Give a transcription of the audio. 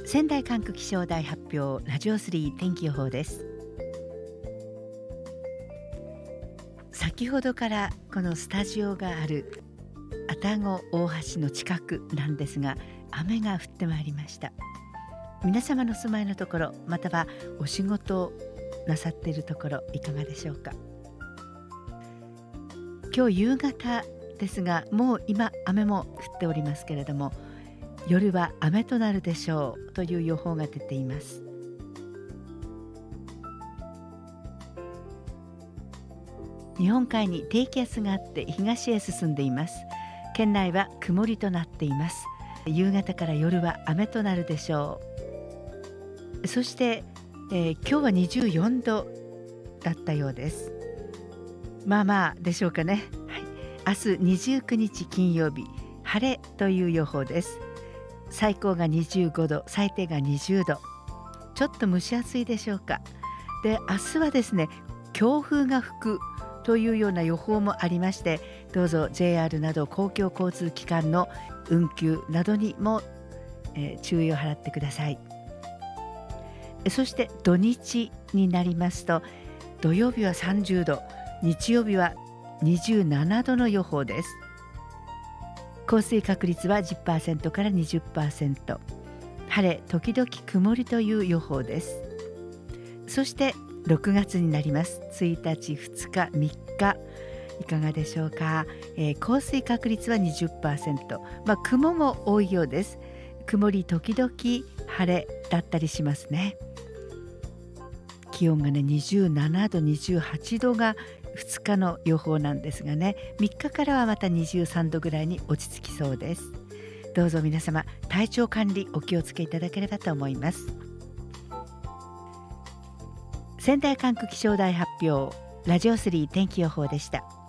仙台管区気象台発表、ラジオ3天気予報です。先ほどからこのスタジオがある愛宕大橋の近くなんですが、雨が降ってまいりました。皆様の住まいのところ、またはお仕事をなさっているところ、いかがでしょうか。今日夕方ですが、もう今雨も降っておりますけれども、夜は雨となるでしょうという予報が出ています。日本海に低気圧があって東へ進んでいます。県内は曇りとなっています。夕方から夜は雨となるでしょう。そして、今日は24度だったようです。まあまあでしょうかね。明日29日金曜日、晴れという予報です。最高が25度、最低が20度。ちょっと蒸し暑いでしょうか。で、明日はですね、強風が吹くというような予報もありまして、どうぞ JR など公共交通機関の運休などにも、注意を払ってください。そして土日になりますと、土曜日は30度、日曜日は27度の予報です。降水確率は 10% から 20%、 晴れ時々曇りという予報です。そして6月になります。1日2日3日いかがでしょうか。降水確率は 20%、雲も多いようです。曇り時々晴れだったりしますね。気温がね、27度28度が2日の予報なんですがね、3日からはまた23度ぐらいに落ち着きそうです。どうぞ皆様、体調管理お気をつけいただければと思います。仙台管区気象台発表、ラジオ3天気予報でした。